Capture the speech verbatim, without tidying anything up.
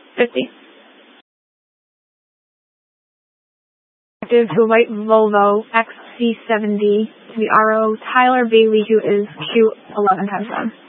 fifty. To a white Volvo X C seventy to the R O Tyler Bailey, who is Q eleven times one.